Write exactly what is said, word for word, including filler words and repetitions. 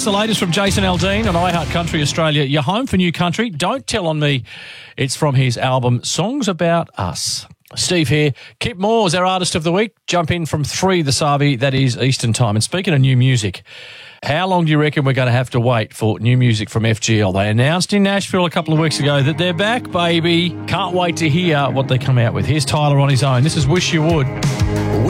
That's the latest from Jason Aldean on iHeart Country Australia. You're home for new country. Don't tell on me. It's from his album Songs About Us. Steve here. Kip Moore is our artist of the week. Jump in from three this Arby. That is Eastern time. And speaking of new music, how long do you reckon we're going to have to wait for new music from F G L? They announced in Nashville a couple of weeks ago that they're back, baby. Can't wait to hear what they come out with. Here's Tyler on his own. This is Wish You Would.